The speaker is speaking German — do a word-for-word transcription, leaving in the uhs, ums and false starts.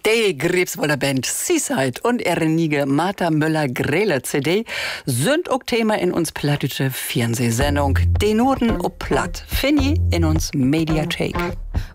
Die Griebswoller Band Seaside und ihre Nige Martha Müller-Grele-C D sind auch Thema in uns plattische Fernsehsendung. Den Noten ob platt. Finny in uns Mediathek.